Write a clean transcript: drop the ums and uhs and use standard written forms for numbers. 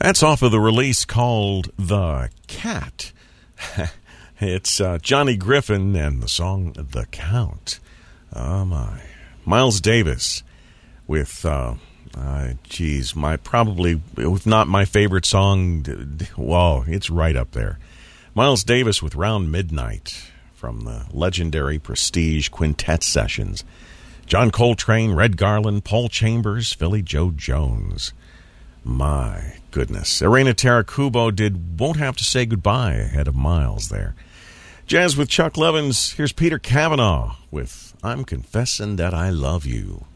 That's off of the release called The Cat. It's Johnny Griffin and the song The Count. Oh, my. Miles Davis with, probably, if not my favorite song, well, it's right up there. Miles Davis with Round Midnight from the legendary Prestige Quintet Sessions. John Coltrane, Red Garland, Paul Chambers, Philly Joe Jones. My goodness. Irena Tarakubo Won't Have to Say Goodbye ahead of Miles there. Jazz with Chuck Levins. Here's Peter Cavanaugh with I'm Confessing That I Love You.